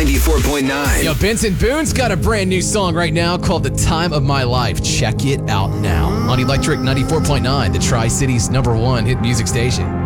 94.9. Yo, Benson Boone's got a brand new song right now called The Time of My Life. Check it out now on Electric 94.9, the Tri-City's #1 hit music station.